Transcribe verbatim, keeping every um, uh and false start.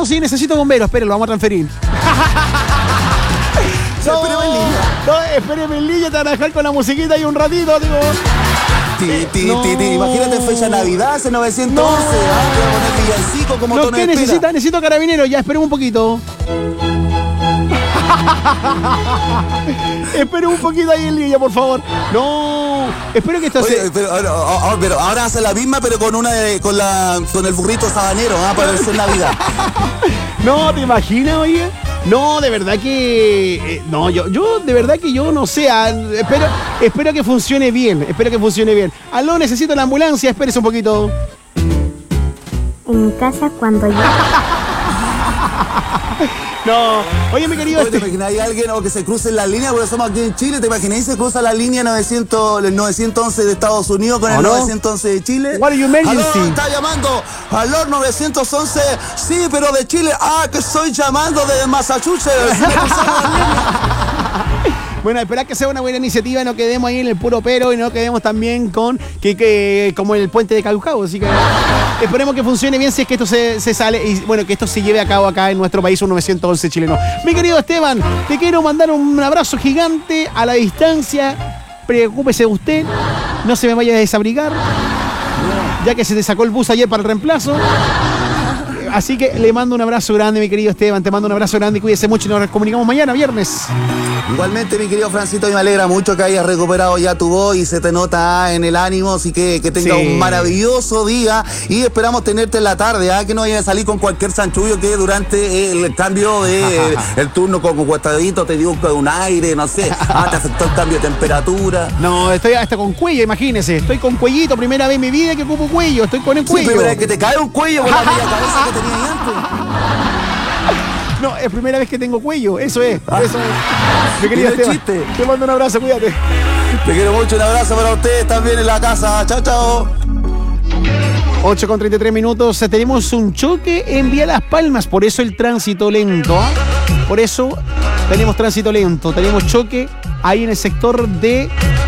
no, sí, necesito bomberos. Esperen, lo vamos a transferir. No, espéreme en línea. No, espéreme en línea, te van a dejar con la musiquita ahí un ratito, digo. Ti, ti, no. ti, ti. Imagínate fecha Navidad, hace novecientos once. No. ¿Ah? Te voy a poner villancico como ¿Lo tono que de necesita? espera. Necesito carabinero, ya, esperemos un poquito. Esperen un poquito ahí en línea, por favor. No, espero que esto Oye, se... pero, ahora, ahora, pero ahora hace la misma, pero con una de- con la con el burrito sabanero, ¿ah? Para versión Navidad. No, ¿te imaginas, oye? No, de verdad que... eh, no, yo, yo, de verdad que yo no sé. ah, espero, espero que funcione bien. Espero que funcione bien. Aló, necesito la ambulancia. Espérese un poquito. En casa cuando yo... No. Oye, mi querido... Oye, ¿te este- imagináis a alguien o que se cruce en la línea? Porque somos aquí en Chile. ¿Te imagináis se cruza la línea novecientos, el novecientos once de Estados Unidos con ¿O el no? novecientos once de Chile? What are you emergency? ¿Aló? ¿Está llamando? ¿Aló, novecientos once? Sí, pero de Chile. Ah, que estoy llamando de Massachusetts. Sí, me cruzaron la línea. Bueno, esperar que sea una buena iniciativa, no quedemos ahí en el puro pero y no quedemos también con que, que como el puente de Calujao. Así que esperemos que funcione bien si es que esto se, se sale y bueno, que esto se lleve a cabo acá en nuestro país, un novecientos once chileno. Mi querido Esteban, te quiero mandar un abrazo gigante a la distancia. Preocúpese usted, no se me vaya a desabrigar, ya que se te sacó el bus ayer para el reemplazo. Así que le mando un abrazo grande, mi querido Esteban. Te mando un abrazo grande y cuídese mucho y nos comunicamos mañana, viernes. Igualmente, mi querido Francito, me alegra mucho que hayas recuperado ya tu voz y se te nota en el ánimo, así que que tengas Sí. un maravilloso día y esperamos tenerte en la tarde, ¿ah? Que no vayas a salir con cualquier chanchullo que durante el cambio de el, el turno con cuestadito te dio un, un aire, no sé, ah, te afectó el cambio de temperatura. No, estoy hasta con cuello, imagínese. Estoy con cuellito, primera vez en mi vida que ocupo cuello. Estoy con el Sí, cuello. pero es que te cae un cuello con la media cabeza que tenías antes. No, es primera vez que tengo cuello. Eso es, eso es. Mi querido Mira el Esteban, chiste. te mando un abrazo, cuídate. Te quiero mucho, un abrazo para ustedes también en la casa. Chao, chao. ocho con treinta y tres minutos. Tenemos un choque en Vía Las Palmas. Por eso el tránsito lento. ¿ah? Por eso tenemos tránsito lento. Tenemos choque ahí en el sector de